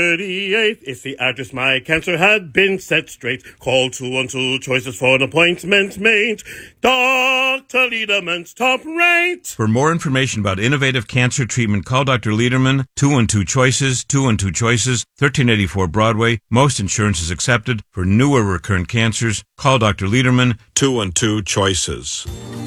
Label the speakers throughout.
Speaker 1: 38th is the address my cancer had been set straight. Call 212 choices for an appointment made. Dr. Lederman's top rate.
Speaker 2: For more information about innovative cancer treatment, call Dr. Lederman, 212 choices, 212 choices, 1384 Broadway. Most insurance is accepted. For newer recurrent cancers, call Dr. Lederman, 212 choices.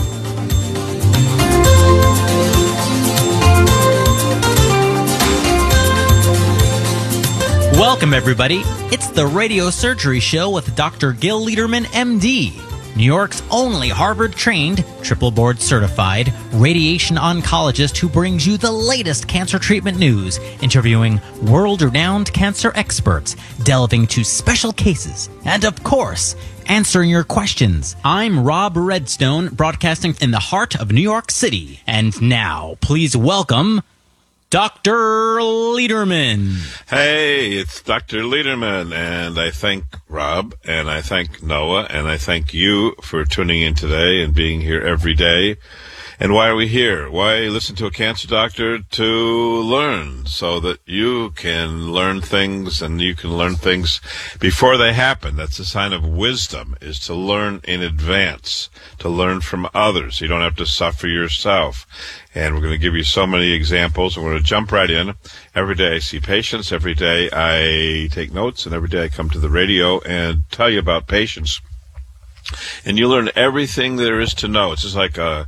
Speaker 3: Welcome, everybody. It's the Radio Surgery Show with Dr. Gil Lederman, MD, New York's only Harvard-trained, triple board-certified radiation oncologist who brings you the latest cancer treatment news, interviewing world-renowned cancer experts, delving to special cases, and, of course, answering your questions. I'm Rob Redstone, broadcasting in the heart of New York City. And now, please welcome Dr. Lederman.
Speaker 4: Hey, it's Dr. Lederman, and I thank Rob, and I thank Noah, and I thank you for tuning in today and being here every day. And why are we here? Why listen to a cancer doctor? To learn, so that you can learn things, and you can learn things before they happen. That's a sign of wisdom, is to learn in advance, to learn from others. You don't have to suffer yourself. And we're going to give you so many examples. We're going to jump right in. Every day I see patients. Every day I take notes. And every day I come to the radio and tell you about patients. And you learn everything there is to know. It's just like a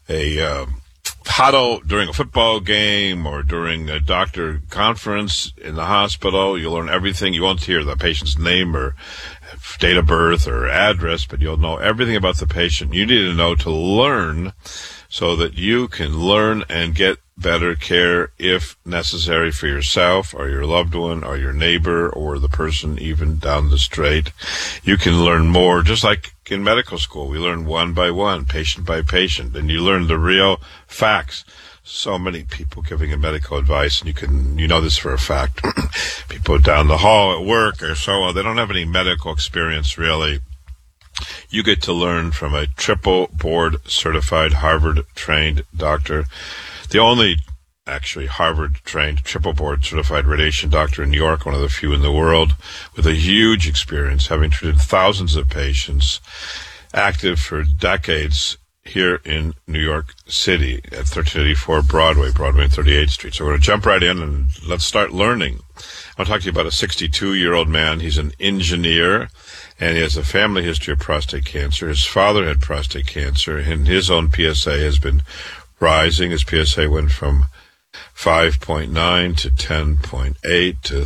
Speaker 4: huddle during a football game or during a doctor conference in the hospital. You'll learn everything. You won't hear the patient's name or date of birth or address, but you'll know everything about the patient you need to know to learn, so that you can learn and get better care if necessary for yourself or your loved one or your neighbor or the person even down the street. You can learn more, just like in medical school. We learn one by one, patient by patient, and you learn the real facts. So many people giving a medical advice, and you know this for a fact. People down the hall at work or so on, they don't have any medical experience really. You get to learn from a triple board certified Harvard trained doctor, the only actually Harvard trained triple board certified radiation doctor in New York, one of the few in the world, with a huge experience, having treated thousands of patients, active for decades here in New York City at 1384 Broadway and 38th Street. So we're going to jump right in and let's start learning. I want to talk to you about a 62-year-old man. He's an engineer, and he has a family history of prostate cancer. His father had prostate cancer, and his own PSA has been rising. His PSA went from 5.9 to 10.8 to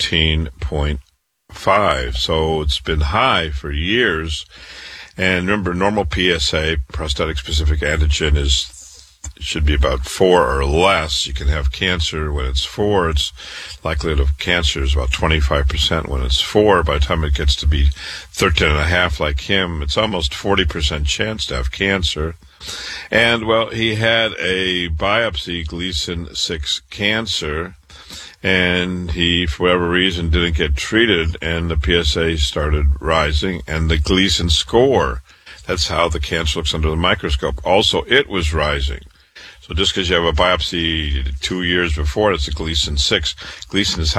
Speaker 4: 13.5. So it's been high for years. And remember, normal PSA, prostatic-specific antigen, should be about 4 or less. You can have cancer when it's 4. Its likelihood of cancer is about 25% when it's 4. By the time it gets to be 13.5 like him, it's almost 40% chance to have cancer. And, well, he had a biopsy, Gleason 6 cancer, and he, for whatever reason, didn't get treated, and the PSA started rising, and the Gleason score, that's how the cancer looks under the microscope, also it was rising. So just because you have a biopsy 2 years before, it's a Gleason 6. Gleason is